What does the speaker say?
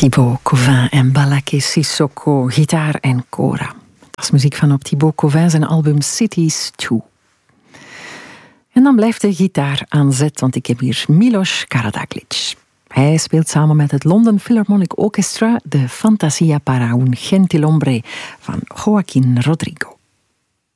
Thibaut Cauvin en Balaké Sissoko, gitaar en kora. Dat is muziek van op Thibaut Cauvin zijn album Cities 2. En dan blijft de gitaar aan zet, want ik heb hier Milos Karadaglic. Hij speelt samen met het London Philharmonic Orchestra de Fantasia para un gentilhombre van Joaquín Rodrigo.